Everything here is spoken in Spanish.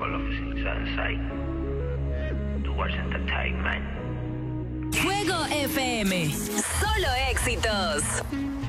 Call of Sunshine. Towards Entertainment. Fuego FM. Solo éxitos.